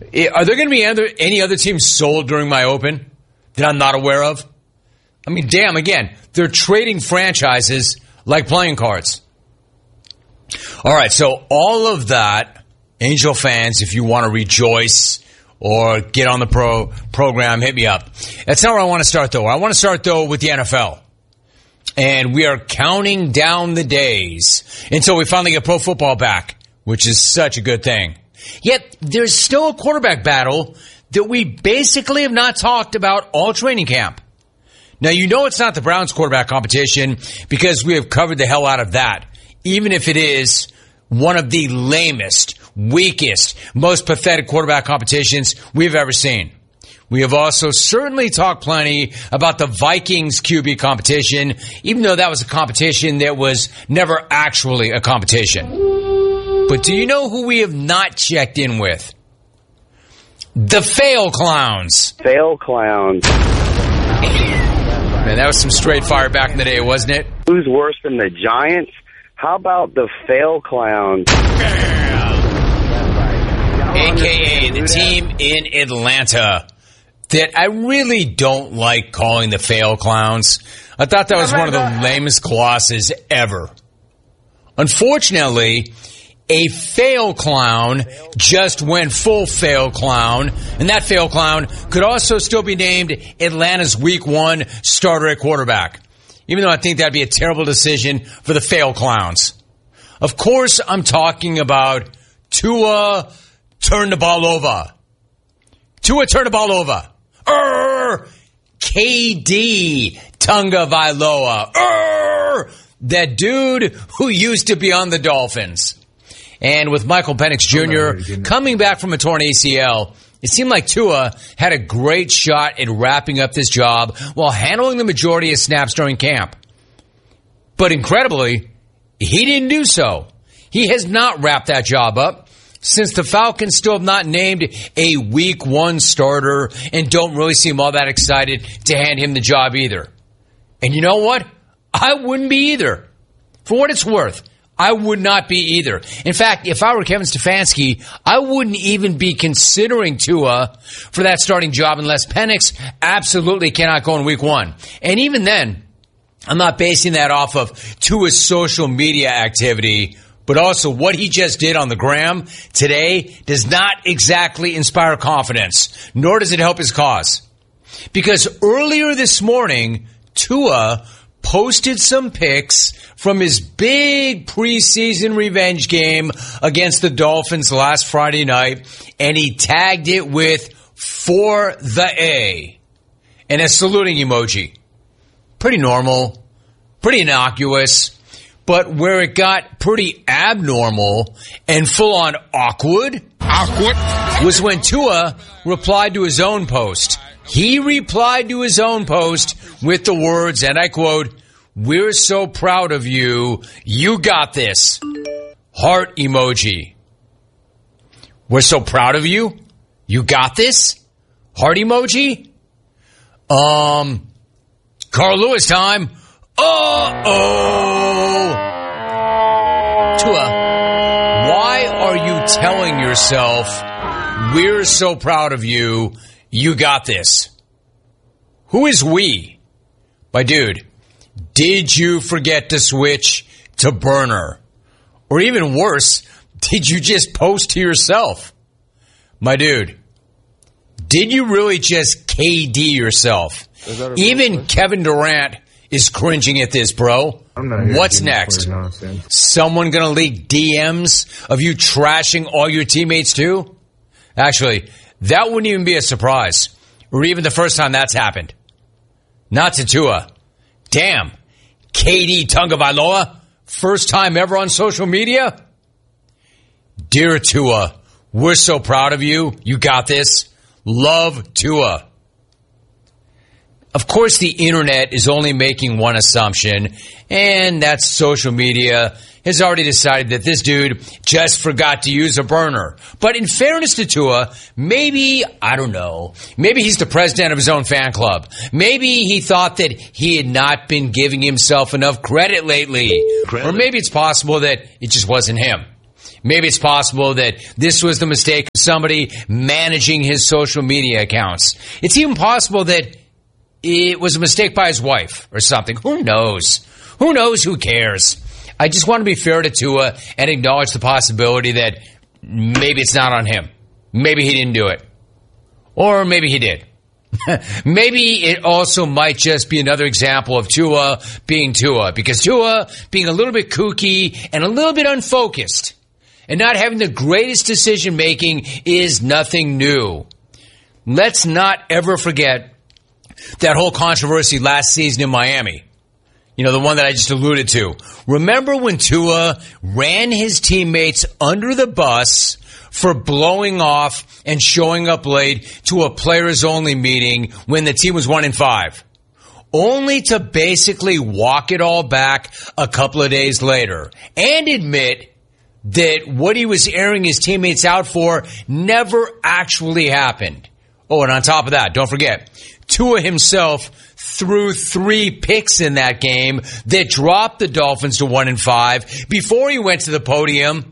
Are there going to be any other teams sold during my open that I'm not aware of? I mean, damn, again, they're trading franchises like playing cards. All right, so all of that, Angel fans, if you want to rejoice or get on the program, hit me up. That's not where I want to start, though. I want to start, though, with the NFL. And we are counting down the days until we finally get pro football back, which is such a good thing. Yet, there's still a quarterback battle that we basically have not talked about all training camp. Now, you know it's not the Browns quarterback competition because we have covered the hell out of that, even if it is one of the lamest, weakest, most pathetic quarterback competitions we've ever seen. We have also certainly talked plenty about the Vikings QB competition, even though that was a competition that was never actually a competition. But do you know who we have not checked in with? The Fail Clowns. Fail Clowns. Man, that was some straight fire back in the day, wasn't it? Who's worse than the Giants? How about the Fail Clowns? AKA the team in Atlanta that I really don't like calling the Fail Clowns. I thought that was one of the lamest glosses ever. Unfortunately, a fail clown just went full fail clown, and that fail clown could also still be named Atlanta's Week 1 starter at quarterback, even though I think that'd be a terrible decision for the fail clowns. Of course, I'm talking about Tua turn the ball over. Tua turn the ball over. KD Tagovailoa. That dude who used to be on the Dolphins. And with Michael Penix Jr. coming back from a torn ACL, it seemed like Tua had a great shot at wrapping up this job while handling the majority of snaps during camp. But incredibly, he didn't do so. He has not wrapped that job up since the Falcons still have not named a Week 1 starter and don't really seem all that excited to hand him the job either. And you know what? I wouldn't be either. For what it's worth, I would not be either. In fact, if I were Kevin Stefanski, I wouldn't even be considering Tua for that starting job unless Penix absolutely cannot go in Week 1. And even then, I'm not basing that off of Tua's social media activity, but also what he just did on the gram today does not exactly inspire confidence, nor does it help his cause. Because earlier this morning, Tua posted some pics from his big preseason revenge game against the Dolphins last Friday night, and he tagged it with "for the A" and a saluting emoji. Pretty normal, pretty innocuous, but where it got pretty abnormal and full-on awkward was when Tua replied to his own post. He replied to his own post with the words, and I quote, "We're so proud of you. You got this." Heart emoji. We're so proud of you. You got this? Heart emoji? Carl Lewis time. Tua, why are you telling yourself, "We're so proud of you. You got this"? Who is we? My dude, did you forget to switch to burner? Or even worse, did you just post to yourself? My dude, did you really just KD yourself? Even Kevin Durant is cringing at this, bro. What's next? Someone gonna leak DMs of you trashing all your teammates too? Actually, that wouldn't even be a surprise. Or even the first time that's happened. Not to Tua. Damn. KD Tagovailoa, first time ever on social media? Dear Tua, we're so proud of you. You got this. Love, Tua. Of course, the internet is only making one assumption, and that's social media has already decided that this dude just forgot to use a burner. But in fairness to Tua, maybe, I don't know, maybe he's the president of his own fan club. Maybe he thought that he had not been giving himself enough credit lately. Or maybe it's possible that it just wasn't him. Maybe it's possible that this was the mistake of somebody managing his social media accounts. It's even possible that it was a mistake by his wife or something. Who knows? Who knows? Who cares? I just want to be fair to Tua and acknowledge the possibility that maybe it's not on him. Maybe he didn't do it. Or maybe he did. Maybe it also might just be another example of Tua being Tua, because Tua being a little bit kooky and a little bit unfocused and not having the greatest decision making is nothing new. Let's not ever forget that whole controversy last season in Miami. You know, the one that I just alluded to. Remember when Tua ran his teammates under the bus for blowing off and showing up late to a players-only meeting when the team was 1-5, only to basically walk it all back a couple of days later and admit that what he was airing his teammates out for never actually happened. Oh, and on top of that, don't forget, Tua himself threw 3 picks in that game that dropped the Dolphins to 1-5 before he went to the podium,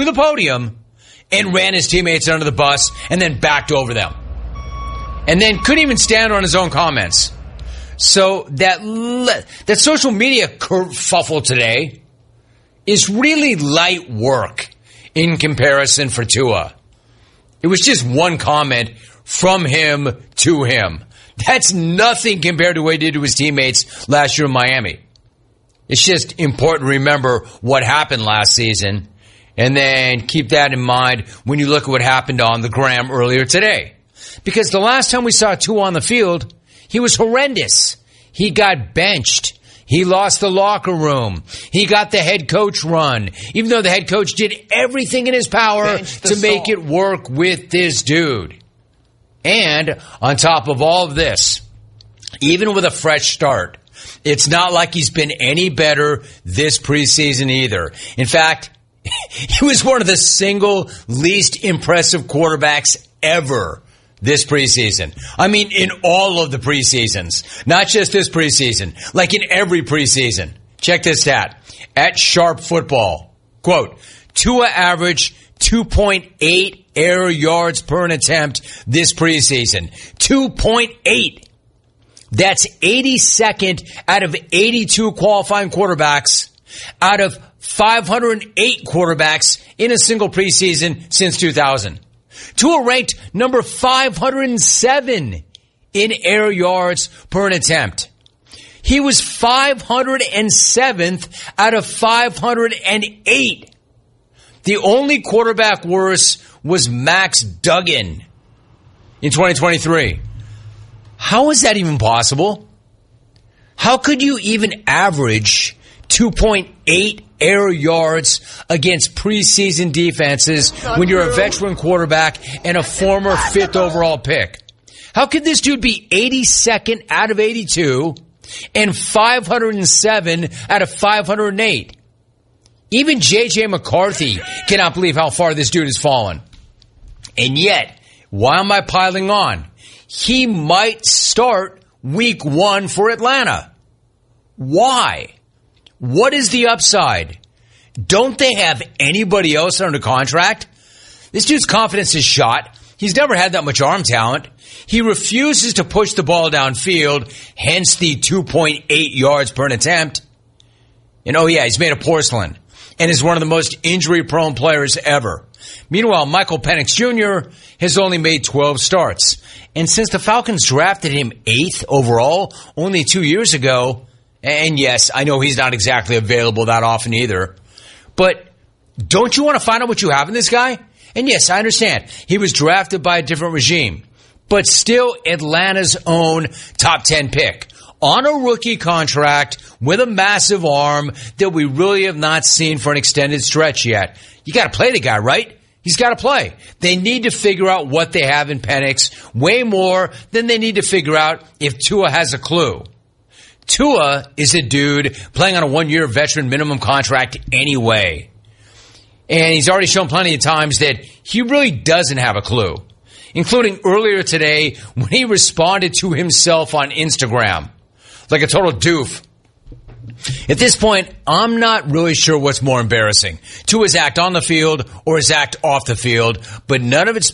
and ran his teammates under the bus and then backed over them. And then couldn't even stand on his own comments. So that social media kerfuffle today is really light work in comparison for Tua. It was just one comment from him to him. That's nothing compared to what he did to his teammates last year in Miami. It's just important to remember what happened last season and then keep that in mind when you look at what happened on the gram earlier today. Because the last time we saw Tua on the field, he was horrendous. He got benched. He lost the locker room. He got the head coach run, even though the head coach did everything in his power to make it work with this dude. And on top of all of this, even with a fresh start, it's not like he's been any better this preseason either. In fact, he was one of the single least impressive quarterbacks ever this preseason. I mean, in all of the preseasons, not just this preseason, like in every preseason. Check this stat. At Sharp Football, quote, Tua averaged 2.8 air yards per an attempt this preseason. 2.8. That's 82nd out of 82 qualifying quarterbacks out of 508 quarterbacks in a single preseason since 2000. Tua ranked number 507 in air yards per an attempt. He was 507th out of 508. The only quarterback worse was Max Duggan in 2023. How is that even possible? How could you even average 2.8 air yards against preseason defenses when you're a veteran quarterback and a former 5th overall pick? How could this dude be 82nd out of 82 and 507 out of 508? Even J.J. McCarthy cannot believe how far this dude has fallen. And yet, why am I piling on? He might start week 1 for Atlanta. Why? What is the upside? Don't they have anybody else under contract? This dude's confidence is shot. He's never had that much arm talent. He refuses to push the ball downfield, hence the 2.8 yards per an attempt. And oh yeah, he's made of porcelain and is one of the most injury-prone players ever. Meanwhile, Michael Penix Jr. has only made 12 starts. And since the Falcons drafted him 8th overall only 2 years ago, and yes, I know he's not exactly available that often either, but don't you want to find out what you have in this guy? And yes, I understand. He was drafted by a different regime, but still Atlanta's own top 10 pick on a rookie contract with a massive arm that we really have not seen for an extended stretch yet. You got to play the guy, right? He's got to play. They need to figure out what they have in Penix way more than they need to figure out if Tua has a clue. Tua is a dude playing on a 1-year veteran minimum contract anyway. And he's already shown plenty of times that he really doesn't have a clue, including earlier today when he responded to himself on Instagram like a total doof. At this point, I'm not really sure what's more embarrassing, Tua's act on the field or his act off the field, but none of it's